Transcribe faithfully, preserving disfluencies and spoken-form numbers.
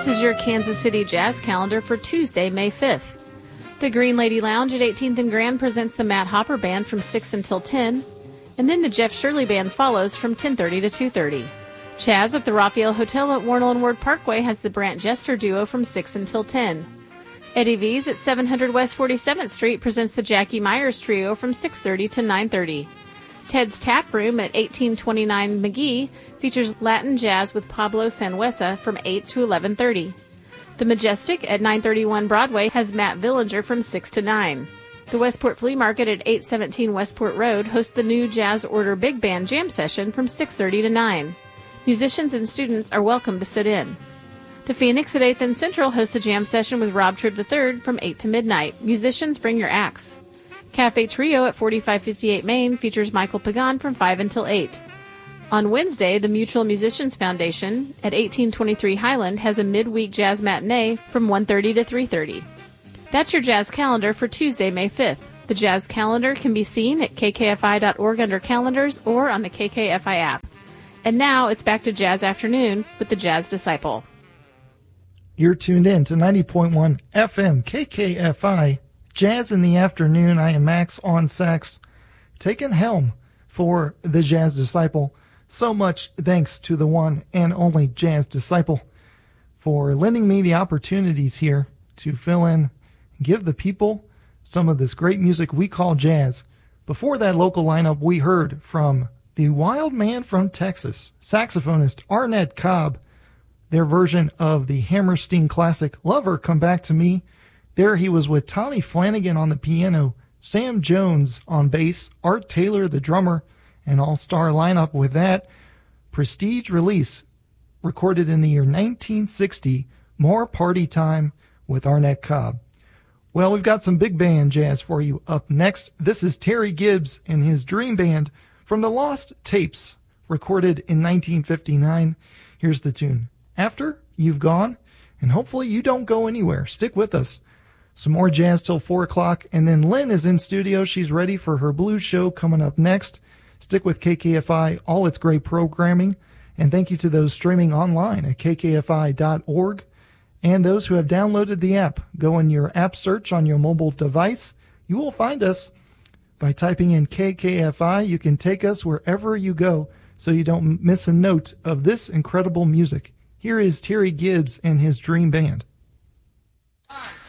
This is your Kansas City Jazz calendar for Tuesday, May fifth. The Green Lady Lounge at eighteenth and Grand presents the Matt Hopper Band from six until ten, and then the Jeff Shirley Band follows from ten thirty to two thirty. Chaz at the Raphael Hotel at Warnell and Ward Parkway has the Brant Jester Duo from six until ten. Eddie V's at seven hundred West forty-seventh Street presents the Jackie Myers Trio from six thirty to nine thirty. Ted's Tap Room at eighteen twenty-nine McGee features Latin jazz with Pablo Sanhuesa from eight to eleven thirty. The Majestic at nine thirty-one Broadway has Matt Villinger from six to nine. The Westport Flea Market at eight seventeen Westport Road hosts the new Jazz Order Big Band Jam Session from six thirty to nine. Musicians and students are welcome to sit in. The Phoenix at eighth and Central hosts a jam session with Rob Tribb the third from eight to midnight. Musicians, bring your acts. Cafe Trio at forty-five fifty-eight Main features Michael Pagan from five until eight. On Wednesday, the Mutual Musicians Foundation at eighteen twenty-three Highland has a midweek jazz matinee from one thirty to three thirty. That's your jazz calendar for Tuesday, May fifth. The jazz calendar can be seen at k k f i dot org under calendars or on the K K F I app. And now it's back to Jazz Afternoon with the Jazz Disciple. You're tuned in to ninety point one F M K K F I, Jazz in the Afternoon. I am Max on sax, taking helm for the Jazz Disciple. So much thanks to the one and only Jazz Disciple for lending me the opportunities here to fill in and give the people some of this great music we call jazz. Before that local lineup, we heard from the Wild Man from Texas, saxophonist Arnett Cobb, their version of the Hammerstein classic Lover Come Back to Me. There he was with Tommy Flanagan on the piano, Sam Jones on bass, Art Taylor the drummer, an all-star lineup with that. Prestige release, recorded in the year nineteen sixty, More Party Time with Arnett Cobb. Well, we've got some big band jazz for you up next. This is Terry Gibbs and his Dream Band from the Lost Tapes, recorded in nineteen fifty-nine. Here's the tune, After You've Gone, and hopefully you don't go anywhere. Stick with us. Some more jazz till four o'clock, and then Lynn is in studio. She's ready for her blues show coming up next. Stick with K K F I, all its great programming, and thank you to those streaming online at k k f i dot org, and those who have downloaded the app. Go in your app search on your mobile device. You will find us by typing in K K F I. You can take us wherever you go so you don't miss a note of this incredible music. Here is Terry Gibbs and his Dream Band. One,